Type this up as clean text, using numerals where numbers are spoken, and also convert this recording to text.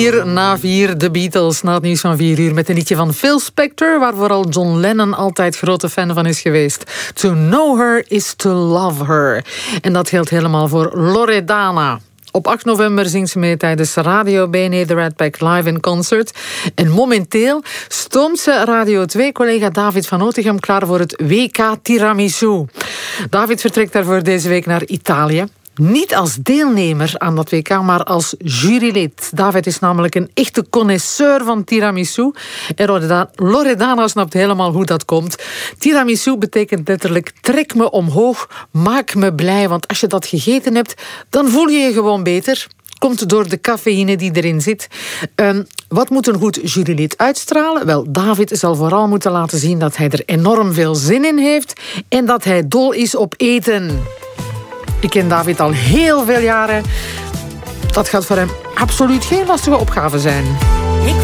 4 de Beatles na het nieuws van 4 uur met een liedje van Phil Spector, waar vooral John Lennon altijd grote fan van is geweest. To know her is to love her. En dat geldt helemaal voor Loredana. Op 8 november zingt ze mee tijdens Radio BNE The Rat Pack Live in Concert. En momenteel stoomt ze Radio 2-collega David van Otegem klaar voor het WK Tiramisu. David vertrekt daarvoor deze week naar Italië. Niet als deelnemer aan dat WK, maar als jurylid. David is namelijk een echte connoisseur van tiramisu. En Loredana snapt helemaal hoe dat komt. Tiramisu betekent letterlijk trek me omhoog, maak me blij. Want als je dat gegeten hebt, dan voel je je gewoon beter. Komt door de cafeïne die erin zit. Wat moet een goed jurylid uitstralen? Wel, David zal vooral moeten laten zien dat hij er enorm veel zin in heeft en dat hij dol is op eten. Ik ken David al heel veel jaren. Dat gaat voor hem absoluut geen lastige opgave zijn.